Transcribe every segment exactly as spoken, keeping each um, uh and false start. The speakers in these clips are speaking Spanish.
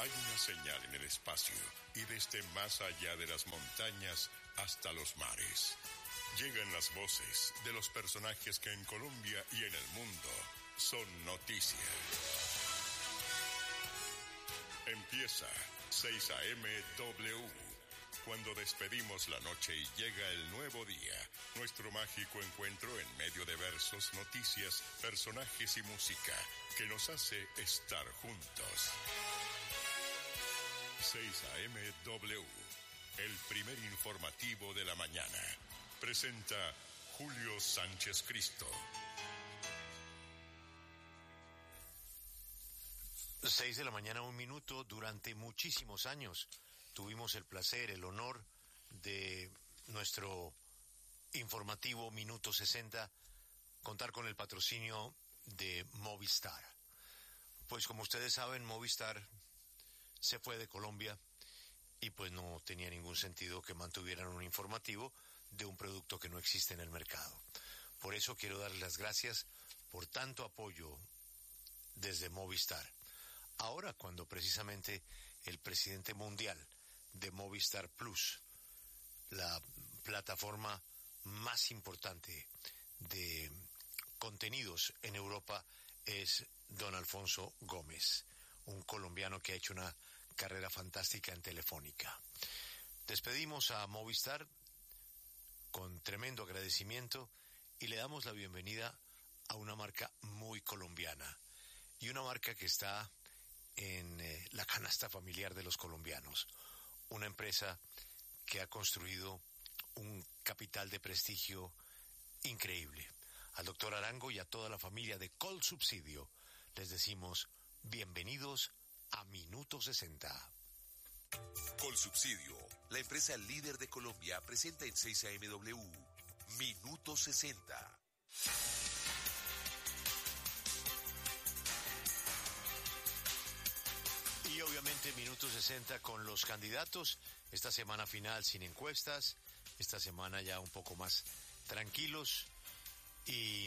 Hay una señal en el espacio y desde más allá de las montañas hasta los mares. Llegan las voces de los personajes que en Colombia y en el mundo son noticia. Empieza seis A M W. Cuando despedimos la noche y llega el nuevo día, nuestro mágico encuentro en medio de versos, noticias, personajes y música que nos hace estar juntos. seis A M W, el primer informativo de la mañana. Presenta Julio Sánchez Cristo. Seis de la mañana, un minuto. Durante muchísimos años tuvimos el placer, el honor de nuestro informativo Minuto sesenta contar con el patrocinio de Movistar. Pues como ustedes saben, Movistar se fue de Colombia y pues no tenía ningún sentido que mantuvieran un informativo de un producto que no existe en el mercado. Por eso quiero darles las gracias por tanto apoyo desde Movistar. Ahora, cuando precisamente el presidente mundial de Movistar Plus, la plataforma más importante de contenidos en Europa, es don Alfonso Gómez, un colombiano que ha hecho una carrera fantástica en Telefónica. Despedimos a Movistar con tremendo agradecimiento y le damos la bienvenida a una marca muy colombiana y una marca que está en eh, la canasta familiar de los colombianos, una empresa que ha construido un capital de prestigio increíble. Al doctor Arango y a toda la familia de Colsubsidio les decimos bienvenidos a Minuto sesenta. Colsubsidio, la empresa líder de Colombia, presenta en seis A M W Minuto sesenta. Y obviamente Minuto sesenta con los candidatos. Esta semana final sin encuestas, esta semana ya un poco más tranquilos y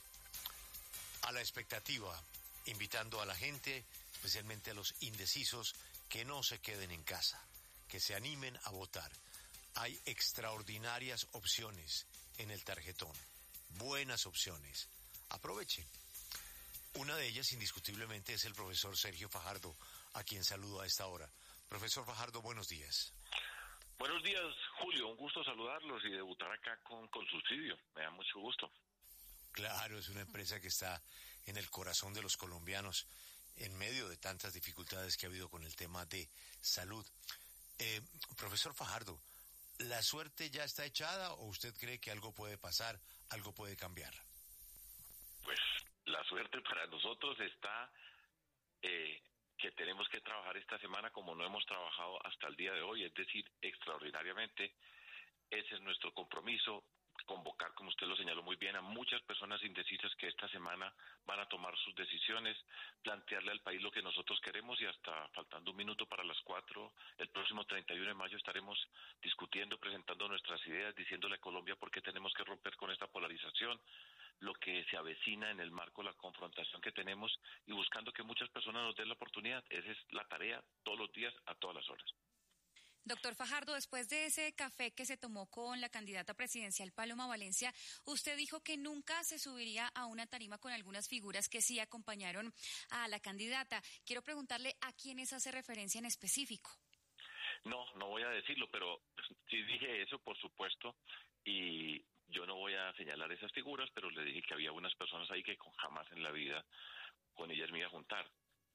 a la expectativa, invitando a la gente, especialmente a los indecisos, que no se queden en casa, que se animen a votar. Hay extraordinarias opciones en el tarjetón, buenas opciones. Aprovechen. Una de ellas, indiscutiblemente, es el profesor Sergio Fajardo, a quien saludo a esta hora. Profesor Fajardo, buenos días. Buenos días, Julio. Un gusto saludarlos y debutar acá con Colsubsidio. Me da mucho gusto. Claro, es una empresa que está en el corazón de los colombianos en medio de tantas dificultades que ha habido con el tema de salud. Eh, profesor Fajardo, ¿la suerte ya está echada o usted cree que algo puede pasar, algo puede cambiar? Pues la suerte para nosotros está eh, que tenemos que trabajar esta semana como no hemos trabajado hasta el día de hoy, es decir, extraordinariamente. Ese es nuestro compromiso, convocar, como usted lo señaló muy bien, a muchas personas indecisas que esta semana van a tomar sus decisiones, plantearle al país lo que nosotros queremos y hasta faltando un minuto para las cuatro, el próximo treinta y uno de mayo estaremos discutiendo, presentando nuestras ideas, diciéndole a Colombia por qué tenemos que romper con esta polarización, lo que se avecina en el marco de la confrontación que tenemos y buscando que muchas personas nos den la oportunidad. Esa es la tarea todos los días, a todas las horas. Doctor Fajardo, después de ese café que se tomó con la candidata presidencial Paloma Valencia, usted dijo que nunca se subiría a una tarima con algunas figuras que sí acompañaron a la candidata. Quiero preguntarle a quiénes hace referencia en específico. No, no voy a decirlo, pero sí dije eso, por supuesto, y yo no voy a señalar esas figuras, pero le dije que había unas personas ahí que con jamás en la vida con ellas me iba a juntar.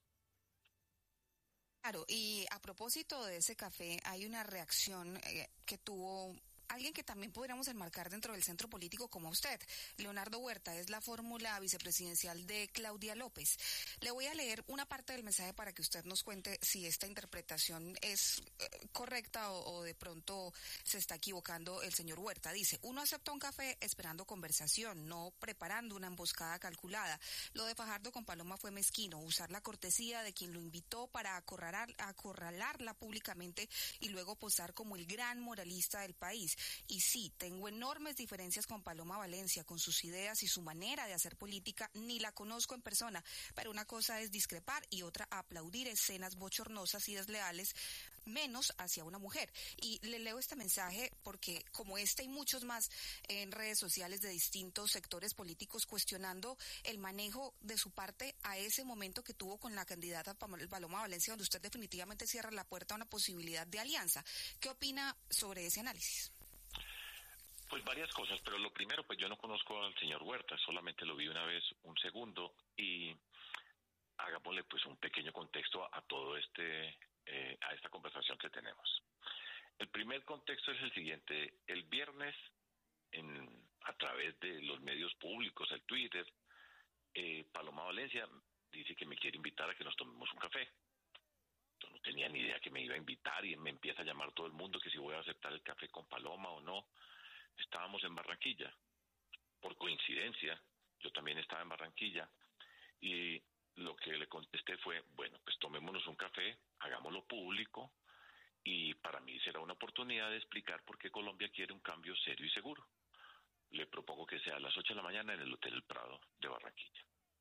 Claro, y a propósito de ese café, hay una reacción eh, que tuvo alguien que también podríamos enmarcar dentro del centro político como usted. Leonardo Huerta es la fórmula vicepresidencial de Claudia López. Le voy a leer una parte del mensaje para que usted nos cuente si esta interpretación es eh, correcta o, o de pronto se está equivocando el señor Huerta. Dice, uno acepta un café esperando conversación, no preparando una emboscada calculada. Lo de Fajardo con Paloma fue mezquino, usar la cortesía de quien lo invitó para acorralar, acorralarla públicamente y luego posar como el gran moralista del país. país. Y sí, tengo enormes diferencias con Paloma Valencia, con sus ideas y su manera de hacer política, ni la conozco en persona, pero una cosa es discrepar y otra aplaudir escenas bochornosas y desleales, menos hacia una mujer. Y le leo este mensaje porque, como este y muchos más en redes sociales de distintos sectores políticos cuestionando el manejo de su parte a ese momento que tuvo con la candidata Paloma Valencia, donde usted definitivamente cierra la puerta a una posibilidad de alianza. ¿Qué opina sobre ese análisis? Pues varias cosas, pero lo primero, pues yo no conozco al señor Huerta, solamente lo vi una vez, un segundo, y hagámosle pues un pequeño contexto a, a todo este Eh, a esta conversación que tenemos. El primer contexto es el siguiente. El viernes, en, a través de los medios públicos, el Twitter, eh, Paloma Valencia dice que me quiere invitar a que nos tomemos un café. Yo no tenía ni idea que me iba a invitar y me empieza a llamar todo el mundo que si voy a aceptar el café con Paloma o no. Estábamos en Barranquilla. Por coincidencia, yo también estaba en Barranquilla y lo que le contesté fue, bueno, pues tomémonos un café, hagámoslo público, y para mí será una oportunidad de explicar por qué Colombia quiere un cambio serio y seguro. Le propongo que sea a las ocho de la mañana en el Hotel El Prado de Barranquilla.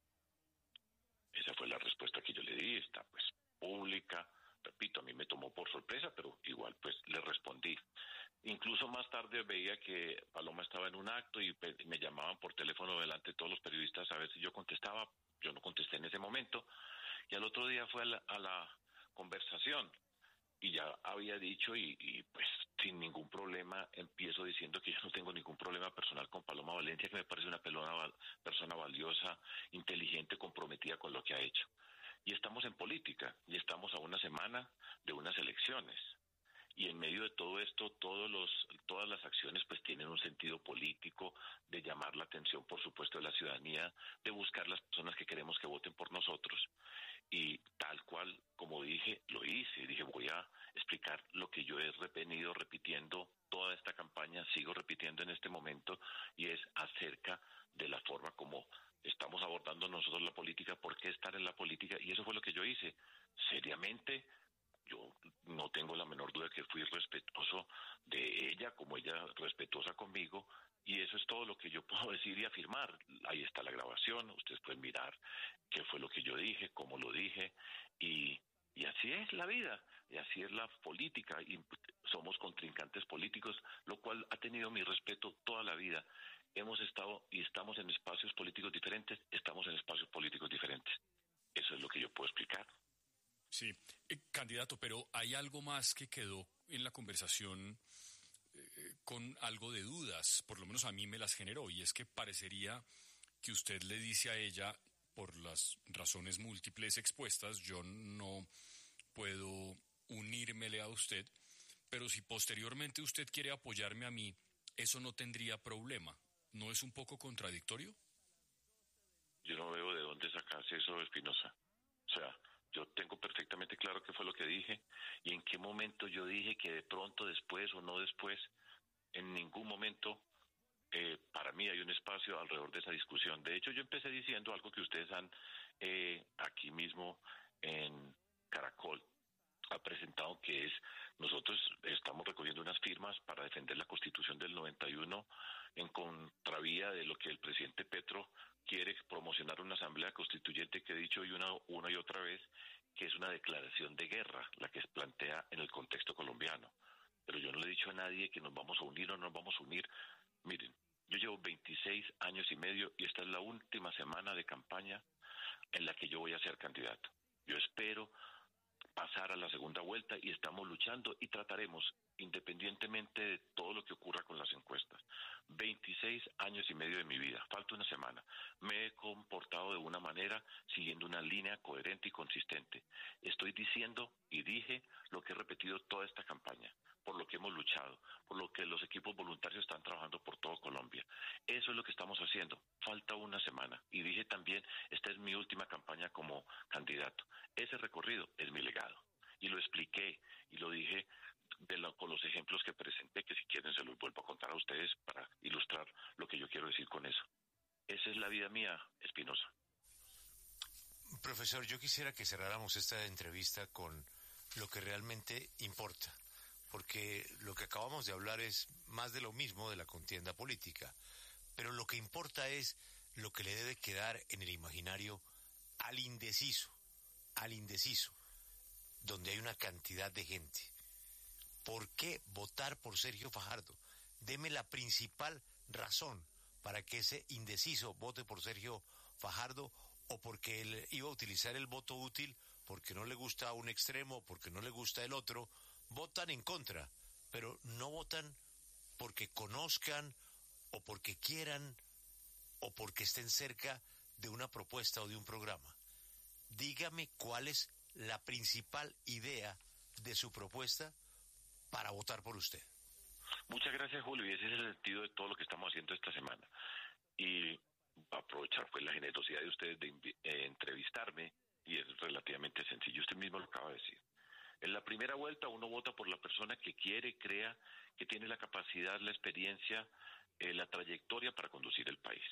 Esa fue la respuesta que yo le di, está pues pública. Repito, a mí me tomó por sorpresa, pero igual pues le respondí. Incluso más tarde veía que Paloma estaba en un acto y me llamaban por teléfono delante de todos los periodistas a ver si yo contestaba. Yo no contesté en ese momento. Y al otro día fue a la, a la conversación y ya había dicho y, y pues sin ningún problema empiezo diciendo que yo no tengo ningún problema personal con Paloma Valencia, que me parece una pelona, persona valiosa, inteligente, comprometida con lo que ha hecho. Y estamos en política y estamos a una semana de unas elecciones. Y en medio de todo esto, todos los, todas las acciones pues tienen un sentido político, de llamar la atención, por supuesto, de la ciudadanía, de buscar las personas que queremos que voten por nosotros. Y tal cual, como dije, lo hice. Dije, voy a explicar lo que yo he venido repitiendo toda esta campaña, sigo repitiendo en este momento, y es acerca de la forma como estamos abordando nosotros la política, por qué estar en la política, y eso fue lo que yo hice, seriamente. Yo no tengo la menor duda que fui respetuoso de ella, como ella respetuosa conmigo, y eso es todo lo que yo puedo decir y afirmar. Ahí está la grabación, ustedes pueden mirar qué fue lo que yo dije, cómo lo dije, y, y así es la vida, y así es la política, y somos contrincantes políticos, lo cual ha tenido mi respeto toda la vida. Hemos estado y estamos en espacios políticos diferentes, estamos en espacios políticos diferentes. Eso es lo que yo puedo explicar. Sí, eh, candidato, pero hay algo más que quedó en la conversación eh, con algo de dudas, por lo menos a mí me las generó, y es que parecería que usted le dice a ella, por las razones múltiples expuestas, yo no puedo unírmele a usted, pero si posteriormente usted quiere apoyarme a mí, eso no tendría problema. ¿No es un poco contradictorio? Yo no veo de dónde sacarse eso, Espinosa. O sea, yo tengo perfectamente claro qué fue lo que dije y en qué momento yo dije que de pronto después o no después, en ningún momento eh, para mí hay un espacio alrededor de esa discusión. De hecho, yo empecé diciendo algo que ustedes han eh, aquí mismo en Caracol ha presentado, que es, nosotros estamos recogiendo unas firmas para defender la Constitución del noventa y uno en contravía de lo que el presidente Petro quiere promocionar, una asamblea constituyente que he dicho hoy una, una y otra vez que es una declaración de guerra la que se plantea en el contexto colombiano. Pero yo no le he dicho a nadie que nos vamos a unir o no nos vamos a unir. Miren, yo llevo veintiséis años y medio y esta es la última semana de campaña en la que yo voy a ser candidato. Yo espero pasar a la segunda vuelta y estamos luchando y trataremos, independientemente de todo lo que ocurra con las encuestas. veintiséis años y medio de mi vida, falta una semana. Me he comportado de una manera, siguiendo una línea coherente y consistente. Estoy diciendo y dije lo que he repetido toda esta campaña, por lo que hemos luchado, por lo que los equipos voluntarios están trabajando por todo Colombia. Eso es lo que estamos haciendo. Falta una semana. Y dije también, esta es mi última campaña como candidato. Ese recorrido es mi legado. Y lo expliqué y lo dije de lo, con los ejemplos que presenté, que si quieren se los vuelvo a contar a ustedes para ilustrar lo que yo quiero decir con eso. Esa es la vida mía, Espinosa. Profesor, yo quisiera que cerráramos esta entrevista con lo que realmente importa, porque lo que acabamos de hablar es más de lo mismo de la contienda política, pero lo que importa es lo que le debe quedar en el imaginario al indeciso, al indeciso, donde hay una cantidad de gente. ¿Por qué votar por Sergio Fajardo? Deme la principal razón para que ese indeciso vote por Sergio Fajardo, o porque él iba a utilizar el voto útil porque no le gusta un extremo, porque no le gusta el otro. Votan en contra, pero no votan porque conozcan o porque quieran o porque estén cerca de una propuesta o de un programa. Dígame cuál es la principal idea de su propuesta para votar por usted. Muchas gracias, Julio, y ese es el sentido de todo lo que estamos haciendo esta semana. Y aprovechar pues la generosidad de ustedes de eh, entrevistarme, y es relativamente sencillo, usted mismo lo acaba de decir. En la primera vuelta uno vota por la persona que quiere, crea, que tiene la capacidad, la experiencia, eh, la trayectoria para conducir el país.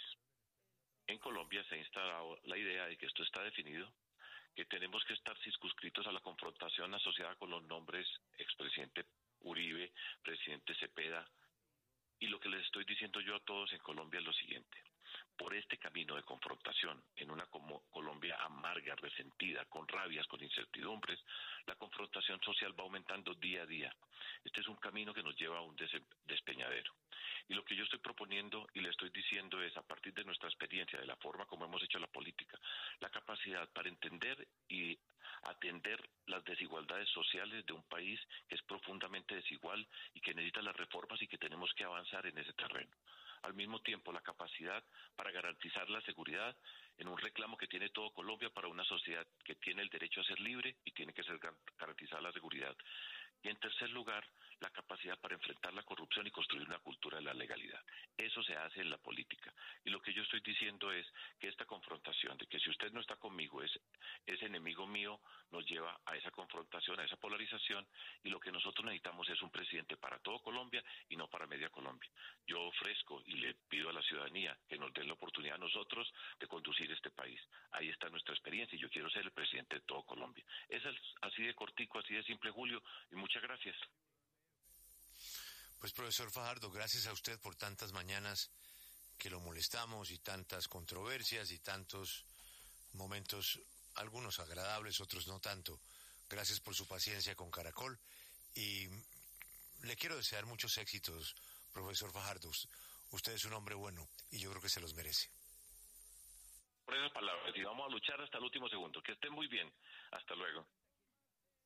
En Colombia se ha instalado la idea de que esto está definido, que tenemos que estar circunscritos a la confrontación asociada con los nombres expresidente Uribe, presidente Cepeda, y lo que les estoy diciendo yo a todos en Colombia es lo siguiente: por este camino de confrontación, en una como Colombia amarga, resentida, con rabias, con incertidumbres, la confrontación social va aumentando día a día. Este es un camino que nos lleva a un despeñadero. Y lo que yo estoy proponiendo y le estoy diciendo es, a partir de nuestra experiencia, de la forma como hemos hecho la política, la capacidad para entender y atender las desigualdades sociales de un país que es profundamente desigual y que necesita las reformas y que tenemos que avanzar en ese terreno. Al mismo tiempo, la capacidad para garantizar la seguridad en un reclamo que tiene todo Colombia para una sociedad que tiene el derecho a ser libre y tiene que ser garantizar la seguridad. Y en tercer lugar, la capacidad para enfrentar la corrupción y construir una cultura de la legalidad. Eso se hace en la política. Y lo que yo estoy diciendo es que esta confrontación, de que si usted no está conmigo es, es enemigo mío, nos lleva a esa confrontación, a esa polarización, y lo que nosotros necesitamos es un presidente para todo Colombia y no para media Colombia. Yo ofrezco y le pido a la ciudadanía que nos den la oportunidad a nosotros de conducir este país. Ahí está nuestra experiencia y yo quiero ser el presidente de todo Colombia. Es así de cortico, así de simple, Julio, y muchas gracias. Pues, profesor Fajardo, gracias a usted por tantas mañanas que lo molestamos y tantas controversias y tantos momentos, algunos agradables, otros no tanto. Gracias por su paciencia con Caracol y le quiero desear muchos éxitos, profesor Fajardo. Usted es un hombre bueno y yo creo que se los merece. Por esas palabras, y vamos a luchar hasta el último segundo. Que estén muy bien. Hasta luego.